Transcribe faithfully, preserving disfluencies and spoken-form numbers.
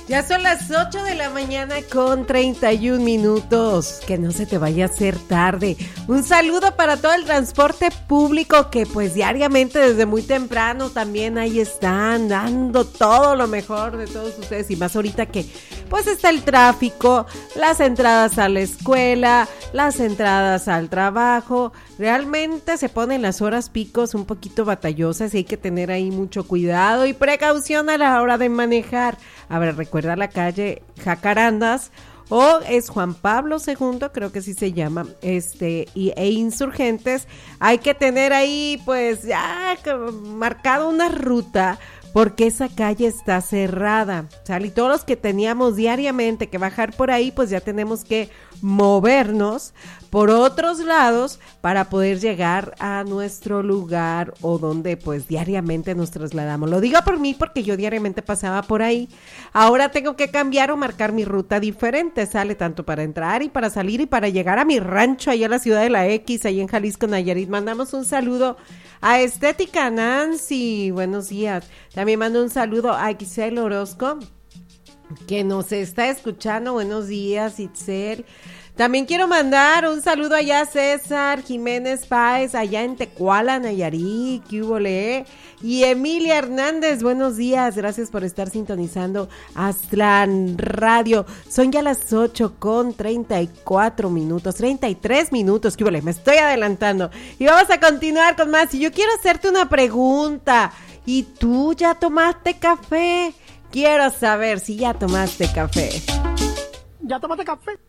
Ya son las ocho de la mañana con treinta y un minutos. Que no se te vaya a hacer tarde. Un saludo para todo el transporte público que pues diariamente desde muy temprano también ahí están dando todo lo mejor de todos ustedes. Y más ahorita que pues está el tráfico, las entradas a la escuela, las entradas al trabajo. Realmente se ponen las horas picos un poquito batallosas y hay que tener ahí mucho cuidado y precaución a la hora de manejar. A ver, recuerda la calle Jacarandas o es Juan Pablo segundo, creo que sí se llama, este, y, e Insurgentes. Hay que tener ahí pues ya marcado una ruta porque esa calle está cerrada, ¿sale? Y todos los que teníamos diariamente que bajar por ahí, pues ya tenemos que movernos por otros lados para poder llegar a nuestro lugar o donde pues diariamente nos trasladamos. Lo digo por mí porque yo diariamente pasaba por ahí. Ahora tengo que cambiar o marcar mi ruta diferente, sale tanto para entrar y para salir y para llegar a mi rancho allá a la ciudad de la X, ahí en Jalisco, Nayarit. Mandamos un saludo a Estética Nancy, buenos días. También mando un saludo a Itzel Orozco, que nos está escuchando. Buenos días, Itzel. También quiero mandar un saludo allá a César Jiménez Páez, allá en Tecuala, Nayarit, ¿qué hubo le? Y Emilia Hernández, buenos días, gracias por estar sintonizando Aztlán Radio. Son ya las ocho con treinta y cuatro minutos, treinta y tres minutos, ¿qué hubo le? Me estoy adelantando. Y vamos a continuar con más. Y yo quiero hacerte una pregunta. ¿Y tú ya tomaste café? Quiero saber si ya tomaste café. ¿Ya tomaste café?